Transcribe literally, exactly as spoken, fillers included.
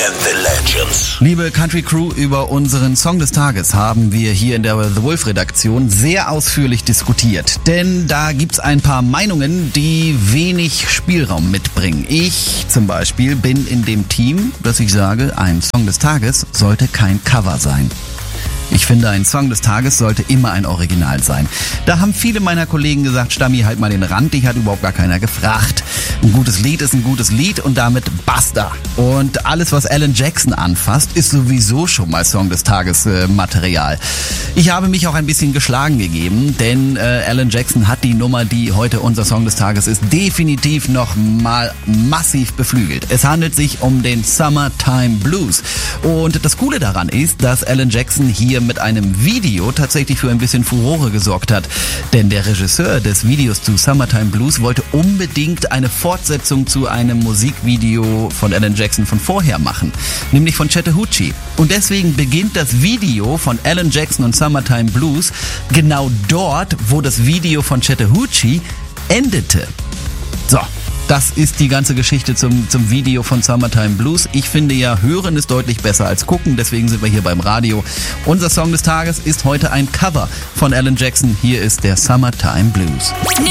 and the Legends. Liebe Country Crew, über unseren Song des Tages haben wir hier in der The Wolf Redaktion sehr ausführlich diskutiert. Denn da gibt's ein paar Meinungen, die wenig Spielraum mitbringen. Ich zum Beispiel bin in dem Team, dass ich sage, ein Song des Tages sollte kein Cover sein. Ich finde, ein Song des Tages sollte immer ein Original sein. Da haben viele meiner Kollegen gesagt, Stammi, halt mal den Rand, dich hat überhaupt gar keiner gefragt. Ein gutes Lied ist ein gutes Lied und damit basta. Und alles, was Alan Jackson anfasst, ist sowieso schon mal Song des Tages äh, Material. Ich habe mich auch ein bisschen geschlagen gegeben, denn äh, Alan Jackson hat die Nummer, die heute unser Song des Tages ist, definitiv noch mal massiv beflügelt. Es handelt sich um den Summertime Blues. Und das Coole daran ist, dass Alan Jackson hier mit einem Video tatsächlich für ein bisschen Furore gesorgt hat. Denn der Regisseur des Videos zu Summertime Blues wollte unbedingt eine Fortsetzung zu einem Musikvideo von Alan Jackson von vorher machen, nämlich von Chattahoochee. Und deswegen beginnt das Video von Alan Jackson und Summertime Blues genau dort, wo das Video von Chattahoochee endete. So. Das ist die ganze Geschichte zum, zum Video von Summertime Blues. Ich finde ja, hören ist deutlich besser als gucken, deswegen sind wir hier beim Radio. Unser Song des Tages ist heute ein Cover von Alan Jackson. Hier ist der Summertime Blues.